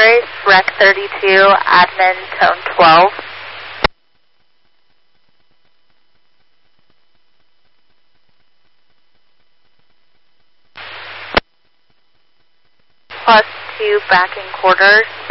Padres, Rec 32, admin tone 12. +2 backing quarters.